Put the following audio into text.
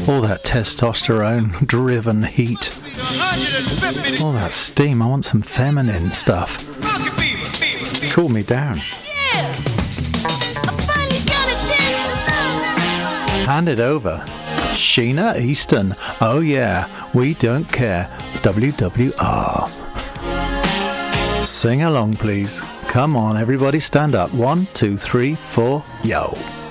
All that testosterone driven heat. All that steam. I want some feminine stuff. Cool me down. Hand it over. Sheena Easton. Oh yeah, we don't care. WWR. Sing along, please. Come on, everybody stand up. 1, 2, 3, 4, yo.